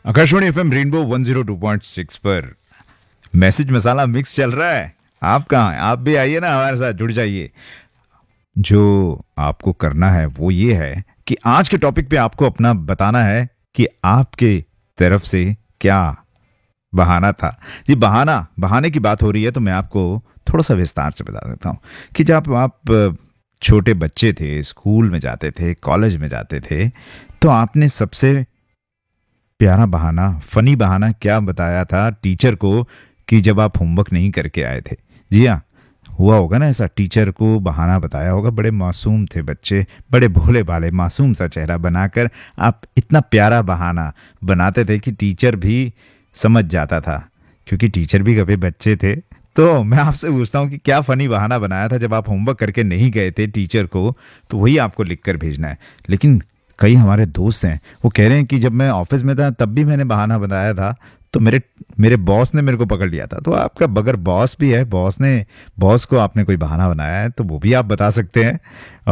Akashvani FM rainbow 102.6 पर message मसाला mix चल रहा है। आप कहाँ हैं? आप भी आइए ना, हमारे साथ जुड़ जाइए। जो आपको करना है वो ये है कि आज के टॉपिक पे आपको अपना बताना है कि आपके तरफ से क्या बहाना था। जी, बहाने की बात हो रही है तो मैं आपको थोड़ा सा विस्तार से बता देता हूँ कि जब आप छोटे बच्चे थे, स्कूल में जाते थे, कॉलेज में जाते थे, तो आपने सबसे प्यारा बहाना, फनी बहाना क्या बताया था टीचर को कि जब आप होमवर्क नहीं करके आए थे। जी हाँ, हुआ होगा ना ऐसा, टीचर को बहाना बताया होगा। बड़े मासूम थे बच्चे, बड़े भोले भाले मासूम सा चेहरा बनाकर आप इतना प्यारा बहाना बनाते थे कि टीचर भी समझ जाता था, क्योंकि टीचर भी कभी बच्चे थे। तो मैं आपसे पूछता हूँ कि क्या फनी बहाना बनाया था जब आप होमवर्क करके नहीं गए थे टीचर को, तो वही आपको लिख कर भेजना है। लेकिन कई हमारे दोस्त हैं, वो कह रहे हैं कि जब मैं ऑफिस में था तब भी मैंने बहाना बताया था, तो मेरे मेरे बॉस ने मेरे को पकड़ लिया था। तो आपका बगर बॉस भी है, बॉस को आपने कोई बहाना बनाया है तो वो भी आप बता सकते हैं।